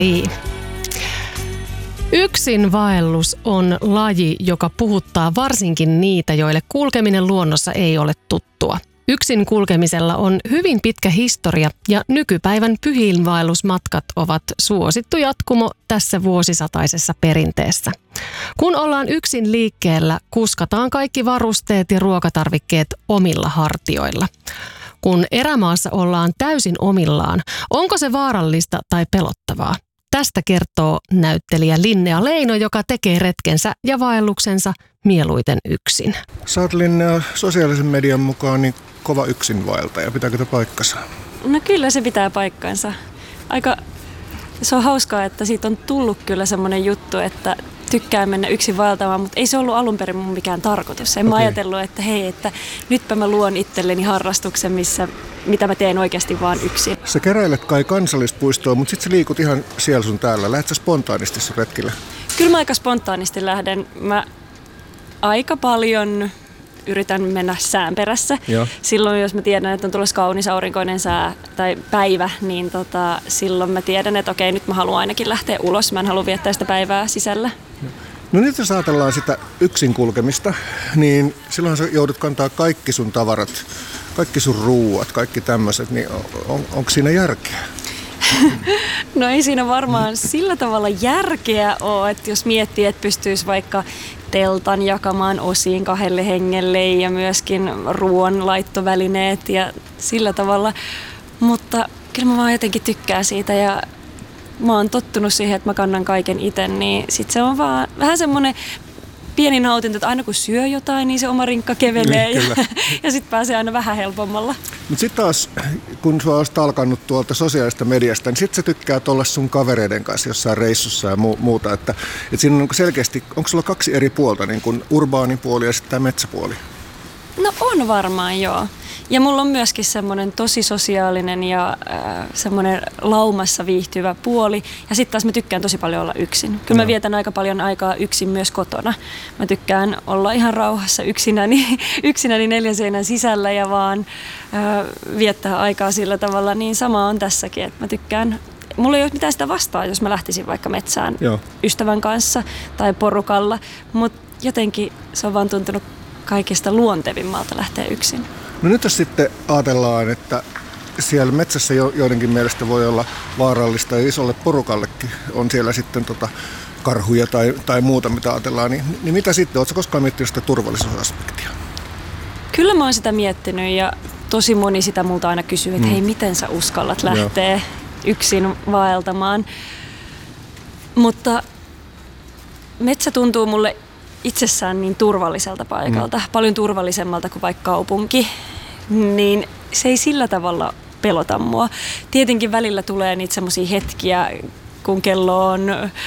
Ei. Yksinvaellus on laji, joka puhuttaa varsinkin niitä, joille kulkeminen luonnossa ei ole tuttua. Yksin kulkemisella on hyvin pitkä historia ja nykypäivän pyhiinvaellusmatkat ovat suosittu jatkumo tässä vuosisataisessa perinteessä. Kun ollaan yksin liikkeellä, kuskataan kaikki varusteet ja ruokatarvikkeet omilla hartioilla. Kun erämaassa ollaan täysin omillaan, onko se vaarallista tai pelottavaa? Tästä kertoo näyttelijä Linnea Leino, joka tekee retkensä ja vaelluksensa mieluiten yksin. Sä oot, Linnea, sosiaalisen median mukaan niin kova yksinvaeltaja. Pitääkö tämä paikkansa? No kyllä se pitää paikkansa. Se on hauskaa, että siitä on tullut kyllä semmoinen juttu, että tykkään mennä yksin vaeltamaan, mutta ei se ollut alun perin mun mikään tarkoitus. En mä ajatellut, että hei, että nytpä mä luon itselleni harrastuksen, mitä mä teen oikeasti vaan yksin. Sä keräilet kai kansallispuistoa, mutta sit sä liikut ihan siellä sun täällä. Lähdet sä spontaanisti sun retkille? Kyllä mä aika spontaanisti lähden. Mä aika paljon yritän mennä sään perässä. Joo. Silloin, jos mä tiedän, että on tulossa kaunis aurinkoinen sää tai päivä, niin silloin mä tiedän, että okei, nyt mä haluan ainakin lähteä ulos. Mä en halua viettää sitä päivää sisällä. No nyt jos ajatellaan sitä yksin kulkemista, niin silloin sä joudut kantaa kaikki sun tavarat, kaikki sun ruuat, kaikki tämmöiset, niin onko siinä järkeä? No ei siinä varmaan sillä tavalla järkeä ole, että jos miettii, että pystyisi vaikka teltan jakamaan osiin 2 hengelle ja myöskin ruoanlaittovälineet ja sillä tavalla, mutta kyllä mä vaan jotenkin tykkään siitä ja mä oon tottunut siihen, että mä kannan kaiken itse, niin sit se on vaan vähän semmoinen pieni nautinto, että aina kun syö jotain, niin se oma rinkka kevenee ja sit pääsee aina vähän helpommalla. Mutta sitten taas, kun sä oot alkanut tuolta sosiaalista mediasta, niin sit sä tykkäät olla sun kavereiden kanssa jossain reissussa ja muuta. Että siinä on selkeästi, onko sulla 2 eri puolta, niin kuin urbaani puoli ja sitten tämä metsäpuoli? No on varmaan, joo. Ja mulla on myöskin semmoinen tosi sosiaalinen ja semmoinen laumassa viihtyvä puoli. Ja sitten taas mä tykkään tosi paljon olla yksin. Kyllä mä vietän aika paljon aikaa yksin myös kotona. Mä tykkään olla ihan rauhassa yksinäni 4 seinän sisällä ja vaan viettää aikaa sillä tavalla. Niin sama on tässäkin, että mä tykkään. Mulla ei ole mitään sitä vastaan, jos mä lähtisin vaikka metsään ystävän kanssa tai porukalla. Mutta jotenkin se on vaan tuntunut kaikista luontevimmalta lähteä yksin. No nyt jos sitten ajatellaan, että siellä metsässä joidenkin mielestä voi olla vaarallista ja isolle porukallekin on siellä sitten karhuja tai muuta, mitä ajatellaan, niin mitä sitten? Oletko koskaan miettinyt sitä turvallisuusaspektia? Kyllä mä oon sitä miettinyt ja tosi moni sitä multa aina kysyy, että hei, miten sä uskallat lähteä yksin vaeltamaan. Mutta metsä tuntuu mulle itsessään niin turvalliselta paikalta, paljon turvallisemmalta kuin vaikka kaupunki, niin se ei sillä tavalla pelota mua. Tietenkin välillä tulee niitä semmoisia hetkiä, kun kello on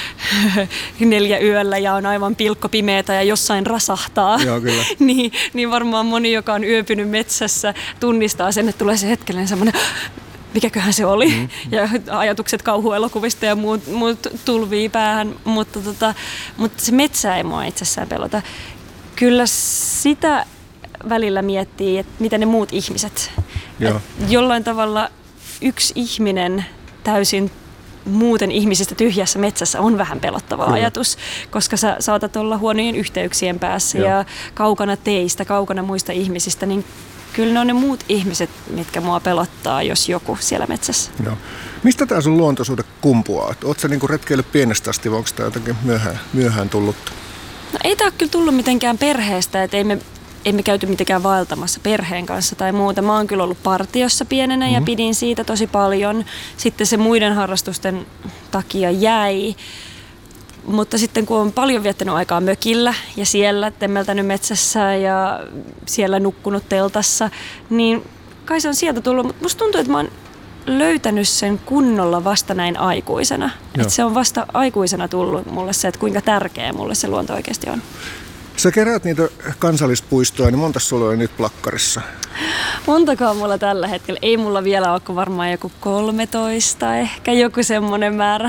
4 yöllä ja on aivan pilkkopimeätä ja jossain rasahtaa. Joo, kyllä. niin varmaan moni, joka on yöpynyt metsässä, tunnistaa sen, että tulee se hetkellinen semmoinen, mikäköhän se oli, ja ajatukset kauhuelokuvista ja muut tulvii päähän, mutta se metsä ei mua itsessään pelota. Kyllä sitä välillä miettii, että mitä ne muut ihmiset. Jollain tavalla yksi ihminen täysin muuten ihmisistä tyhjässä metsässä on vähän pelottava ajatus, koska sä saatat olla huonojen yhteyksien päässä ja kaukana teistä, kaukana muista ihmisistä, niin kyllä ne on ne muut ihmiset, mitkä mua pelottaa, jos joku siellä metsässä. Joo. Mistä tämä sun luontoisuuden kumpuaa? Oletko sä niinku retkeillyt pienestä asti vai onko tämä jotenkin myöhään tullut? No ei tämä ole kyllä tullut mitenkään perheestä, että ei me käyty mitenkään vaeltamassa perheen kanssa tai muuta. Mä oon kyllä ollut partiossa pienenä ja pidin siitä tosi paljon. Sitten se muiden harrastusten takia jäi. Mutta sitten kun on paljon viettänyt aikaa mökillä ja siellä temmeltänyt metsässä ja siellä nukkunut teltassa, niin kai se on sieltä tullut. Mutta musta tuntuu, että mä oon löytänyt sen kunnolla vasta näin aikuisena. Että se on vasta aikuisena tullut mulle se, että kuinka tärkeä mulle se luonto oikeasti on. Sä keräät niitä kansallispuistoja, niin monta sulla on nyt plakkarissa? Montakaa mulla tällä hetkellä. Ei mulla vielä ole varmaan joku 13 ehkä, joku semmoinen määrä.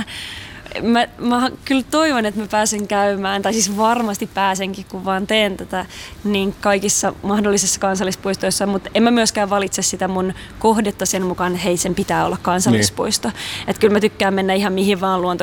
Mä kyllä toivon, että mä pääsen käymään, tai siis varmasti pääsenkin, kun vaan teen tätä niin kaikissa mahdollisissa kansallispuistoissa, mutta en mä myöskään valitse sitä mun kohdetta sen mukaan, että hei, sen pitää olla kansallispuisto. Niin. Että kyllä mä tykkään mennä ihan mihin vaan